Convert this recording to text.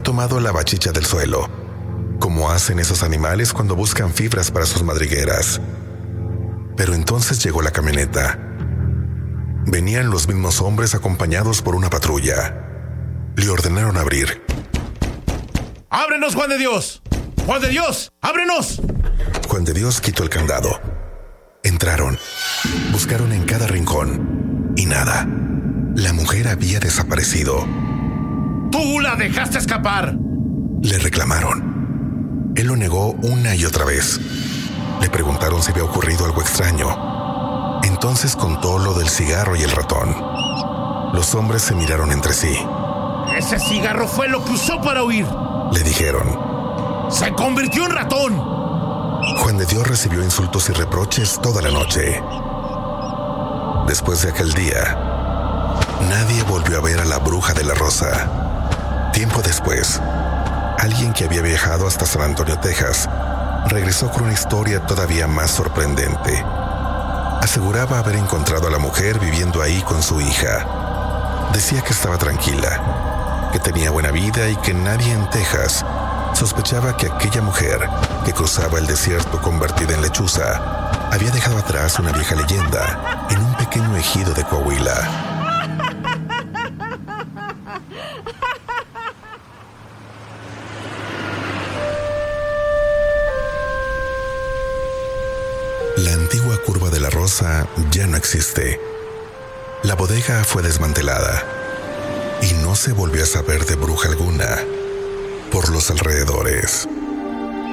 tomado la bachicha del suelo, como hacen esos animales cuando buscan fibras para sus madrigueras. Pero entonces llegó la camioneta. Venían los mismos hombres acompañados por una patrulla. Le ordenaron abrir. ¡Ábrenos, Juan de Dios! ¡Juan de Dios! ¡Ábrenos! Juan de Dios quitó el candado. Entraron. Buscaron en cada rincón. Y nada. La mujer había desaparecido. ¡Tú la dejaste escapar! Le reclamaron. Él lo negó una y otra vez. Le preguntaron si había ocurrido algo extraño. Entonces contó lo del cigarro y el ratón. Los hombres se miraron entre sí. ¡Ese cigarro fue lo que usó para huir!, le dijeron. ¡Se convirtió en ratón! Juan de Dios recibió insultos y reproches toda la noche. Después de aquel día, nadie volvió a ver a la bruja de la Rosa. Tiempo después, alguien que había viajado hasta San Antonio, Texas, regresó con una historia todavía más sorprendente. Aseguraba haber encontrado a la mujer viviendo ahí con su hija. Decía que estaba tranquila, que tenía buena vida y que nadie en Texas sospechaba que aquella mujer que cruzaba el desierto convertida en lechuza había dejado atrás una vieja leyenda en un pequeño ejido de Coahuila. La antigua curva de la Rosa ya no existe. La bodega fue desmantelada y no se volvió a saber de bruja alguna por los alrededores.